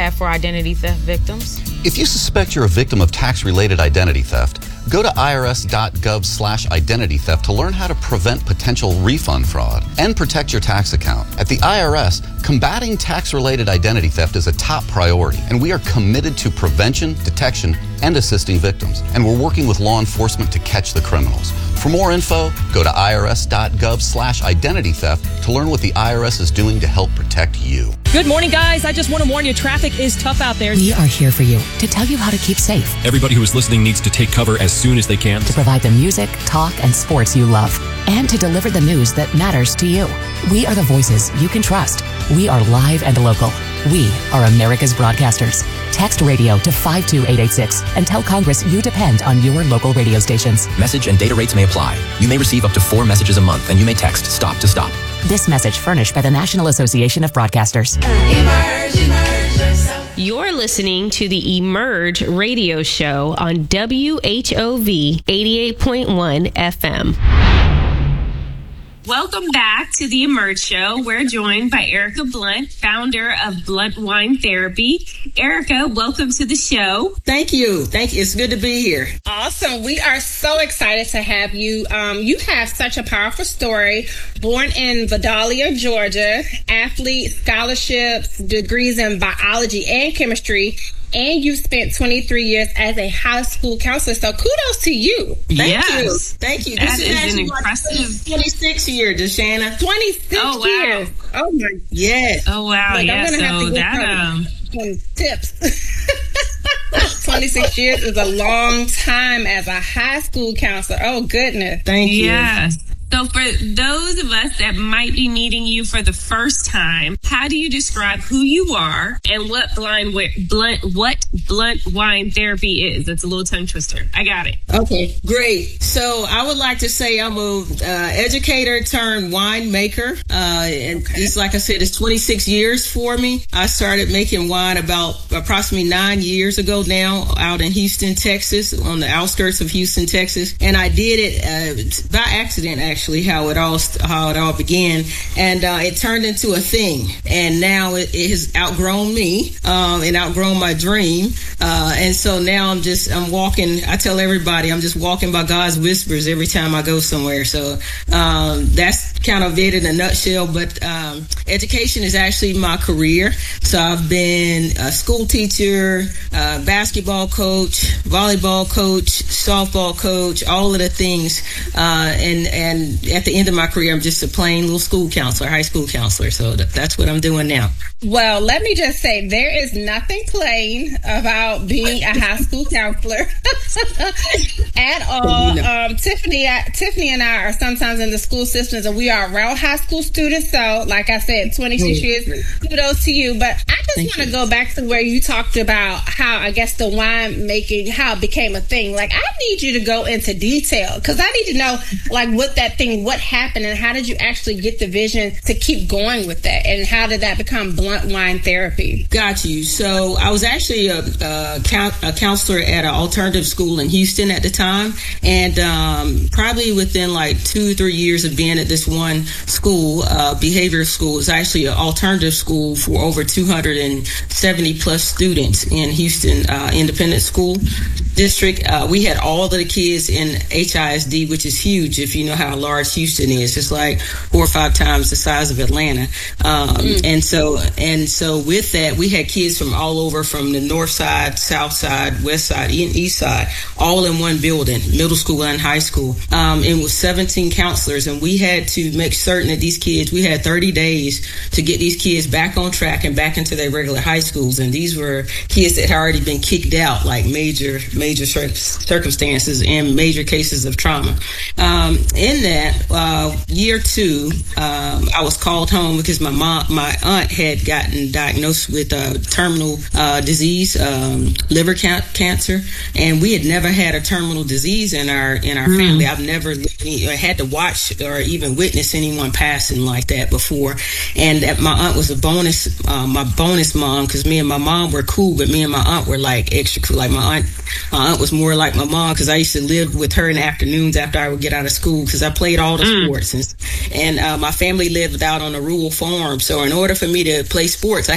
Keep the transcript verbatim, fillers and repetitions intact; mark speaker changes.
Speaker 1: have for identity theft victims?
Speaker 2: If you suspect you're a victim of tax-related identity theft, go to irs.gov slash identity theft to learn how to prevent potential refund fraud and protect your tax account. At the I R S, combating tax-related identity theft is a top priority, and we are committed to prevention, detection, and assisting victims. And we're working with law enforcement to catch the criminals. For more info, go to irs.gov slash identity theft to learn what the I R S is doing to help protect you.
Speaker 3: Good morning, guys. I just want to warn you, traffic is tough out there.
Speaker 4: We are here for you to tell you how to keep safe.
Speaker 5: Everybody who is listening needs to take cover as soon as they can.
Speaker 4: To provide the music, talk, and sports you love. And to deliver the news that matters to you. We are the voices you can trust. We are live and local. We are America's broadcasters. Text radio to five two eight eight six and tell Congress you depend on your local radio stations.
Speaker 6: Message and data rates may apply. You may receive up to four messages a month, and you may text STOP to STOP.
Speaker 4: This message furnished by the National Association of Broadcasters.
Speaker 7: Emerge, emerge yourself.
Speaker 8: You're listening to the Emerge radio show on W H O V eighty-eight point one F M. Welcome back to the Emerge Show. We're joined by Erica Blunt, founder of Blunt Wine Therapy. Erica, welcome to the show.
Speaker 9: Thank you. Thank you. It's good to be here.
Speaker 10: Awesome. We are so excited to have you. Um, you have such a powerful story. Born in Vidalia, Georgia, athlete, scholarships, degrees in biology and chemistry. And you've spent twenty-three years as a high school counselor. So kudos to you.
Speaker 9: Thank
Speaker 8: yes.
Speaker 9: you. Thank you.
Speaker 8: That
Speaker 9: this
Speaker 8: is,
Speaker 9: is
Speaker 8: an impressive.
Speaker 9: twenty-six years, Deshanna.
Speaker 10: twenty-six
Speaker 8: oh, wow.
Speaker 10: years. Oh, my.
Speaker 9: Yes.
Speaker 8: Oh, wow.
Speaker 10: Like,
Speaker 8: yeah.
Speaker 10: I'm gonna
Speaker 8: So
Speaker 10: have to get
Speaker 8: that, um,
Speaker 10: some tips. twenty-six years is a long time as a high school counselor. Oh, goodness.
Speaker 9: Thank you.
Speaker 8: Yes. So for those of us that might be meeting you for the first time, how do you describe who you are and what blind blunt what blunt wine therapy is? That's a little tongue twister. I got it.
Speaker 9: Okay, great. So I would like to say I'm a uh, educator turned winemaker. Uh, and
Speaker 10: Okay.
Speaker 9: it's like I said, it's twenty-six years for me. I started making wine about approximately nine years ago now, out in Houston, Texas, on the outskirts of Houston, Texas, and I did it uh, by accident, actually. How it all how it all began, and uh, it turned into a thing, and now it, it has outgrown me um, and outgrown my dream, uh, and so now I'm just I'm walking. I tell everybody I'm just walking by God's whispers every time I go somewhere. So um, that's kind of it in a nutshell. But um, education is actually my career. So I've been a school teacher, uh, basketball coach, volleyball coach, softball coach, all of the things, uh, and and at the end of my career, I'm just a plain little school counselor, high school counselor. So th- that's what I'm doing now.
Speaker 10: Well, let me just say, there is nothing plain about being a high school counselor at all. Um, Tiffany, Tiffany and I are sometimes in the school systems, and we are around high school students. So, like I said, twenty-six years, kudos to you. But I just want to go back to where you talked about how, I guess, the wine making, how it became a thing. Like, I need you to go into detail, because I need to know, like, what that thing, what happened, and how did you actually get the vision to keep going with that, and how did that become Blunt Wine Therapy?
Speaker 9: Got you. So I was actually a, a, a counselor at an alternative school in Houston at the time, and um, probably within like two or three years of being at this one school, uh, behavior school, is actually an alternative school for over two hundred seventy plus students in Houston uh, Independent School District. Uh, we had all of the kids in H I S D, which is huge if you know how large Houston is. It's like four or five times the size of Atlanta. Um, mm. And so and so with that, we had kids from all over, from the north side, south side, west side, and east side, all in one building, middle school and high school. Um, and with seventeen counselors, and we had to make certain that these kids, we had thirty days to get these kids back on track and back into their regular high schools. And these were kids that had already been kicked out, like major, major circumstances and major cases of trauma. Um, in that uh, year two, um, I was called home because my mom, my aunt had gotten diagnosed with a terminal uh, disease, um, liver ca- cancer, and we had never had a terminal disease in our in our mm. family. I've never had to watch or even witness anyone passing like that before. And that my aunt was a bonus, uh, my bonus mom, because me and my mom were cool, but me and my aunt were like extra cool. Like my aunt, my aunt was more like my mom, because I used to live with her in the afternoons after I would get out of school, because I played all the mm. sports, and, and uh, my family lived out on a rural farm. So in order for me to play sports, I